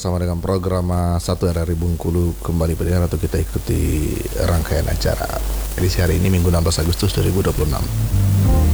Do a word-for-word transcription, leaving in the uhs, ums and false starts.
bersama dengan program uh, Satu R R I Bengkulu kembali berdengar atau kita ikuti rangkaian acara edisi hari ini Minggu enam belas Agustus dua ribu dua puluh enam.